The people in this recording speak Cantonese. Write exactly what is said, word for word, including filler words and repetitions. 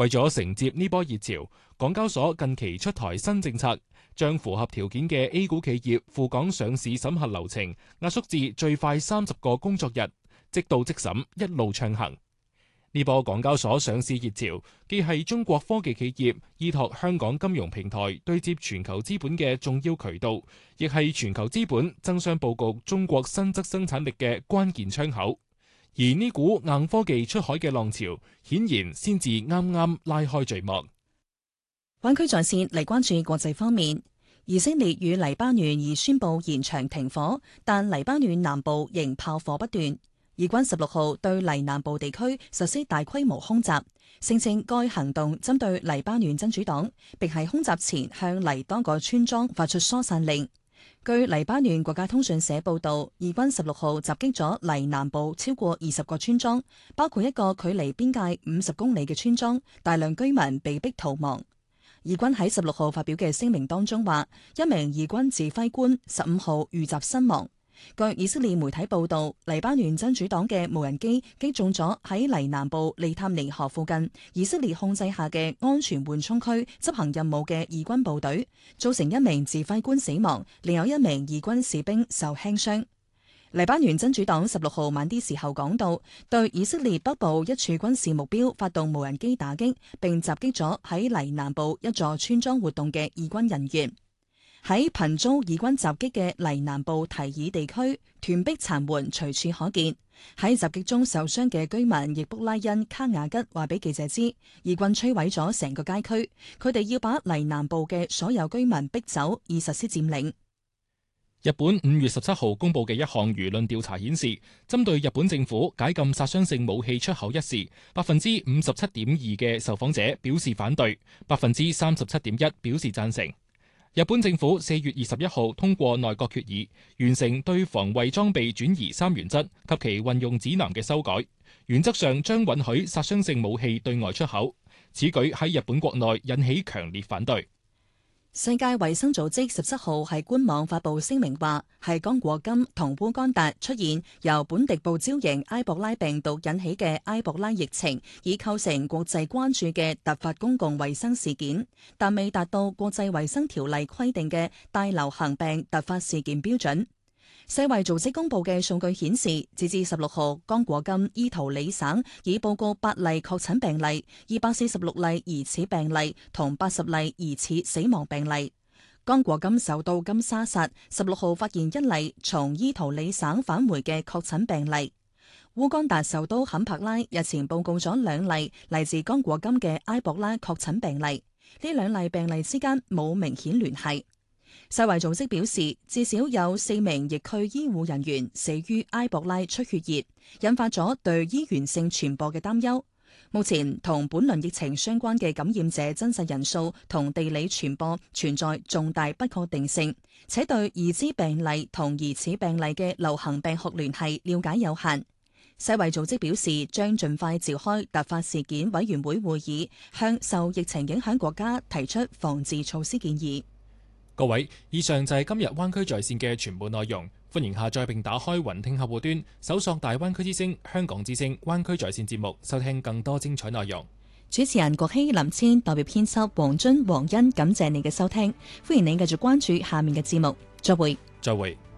為咗承接呢波熱潮，港交所近期出台新政策，將符合條件嘅 A 股企業赴港上市審核流程壓縮至最快三十個工作日，即到即審，一路暢行。呢波港交所上市熱潮，既係中國科技企業依託香港金融平台對接全球資本嘅重要渠道，亦係全球資本爭相佈局中國新質生產力嘅關鍵窗口。而呢股硬科技出海嘅浪潮，顯然先至啱啱拉開序幕。 灣區在線嚟關注國際方面，以色列與黎巴嫩已宣布延長停火，但黎巴嫩南部仍炮火不斷。以軍十六號對黎南部地區實施大規模空襲，聲稱該行動針對黎巴嫩真主黨，並喺空襲前向黎多個村莊發出疏散令。據黎巴嫩國家通訊社報道，以軍十六號襲擊咗黎南部超過二十個村莊，包括一個距離邊界五十公里嘅村莊，大量居民被逼逃亡。以軍喺十六號發表嘅聲明當中話，一名以軍指揮官十五號遇襲身亡。據以色列媒體報道，黎巴嫩真主黨嘅無人機擊中咗喺黎南部利探尼河附近以色列控制下嘅安全緩衝區執行任務嘅以軍部隊，造成一名指揮官死亡，另有一名以軍士兵受輕傷。黎巴嫩真主黨十六號晚啲時候講到，對以色列北部一處軍事目標發動無人機打擊，並襲擊咗喺黎南部一座村莊活動嘅以軍人員。喺頻遭以軍襲擊嘅黎南部提爾地區，斷壁殘垣隨處可見。喺襲擊中受傷嘅居民易卜拉恩卡雅吉話俾記者知，以軍摧毀咗成個街區，佢哋要把黎南部嘅所有居民逼走，以實施佔領。 日本五月十七號公布嘅一項輿論調查顯示，針對日本政府解禁殺傷性武器出口一事，百分之五十七點二嘅受訪者表示反對，百分之三十七點一表示贊成。日本政府四月二十一號通過內閣決議，完成對防衛裝備轉移三原則及其運用指南嘅修改，原則上將允許殺傷性武器對外出口。此舉喺日本國內引起強烈反對。 世界衛生組織十七號喺官網發布聲明話，係剛果金同烏干達出現由本地部招型埃博拉病毒引起嘅埃博拉疫情，已構成國際關注嘅突發公共衛生事件，但未達到國際衛生條例規定嘅大流行病突發事件標準。世衛組織公布嘅數據顯示，截至十六號，剛果金伊圖里省已報告八例確診病例、二百四十六例疑似病例同八十例疑似死亡病例。剛果金首都金沙薩十六號發現一例從伊圖里省返回嘅確診病例。烏干達首都坎帕拉日前報告咗兩例嚟自剛果金嘅埃博拉確診病例，呢兩例病例之間冇明顯聯繫。世衛組織表示，至少有四名疫區醫護人員死於埃博拉出血熱，引發咗對醫源性傳播嘅擔憂。目前同本輪疫情相關嘅感染者真實人數同地理傳播存在重大不確定性，且對已知病例同疑似病例嘅流行病學聯繫了解有限。世衛組織表示，將盡快召開突發事件委員會會議，向受疫情影響國家提出防治措施建議。 各位，以上就係今日灣區在線嘅全部內容。歡迎下載並打開雲聽客戶端，搜索大灣區之聲、香港之聲、灣區在線節目，收聽更多精彩內容。 主持人郭希林千代表編輯黃津、黃欣，感謝你嘅收聽。歡迎你繼續關注下面嘅節目。再會。 再會。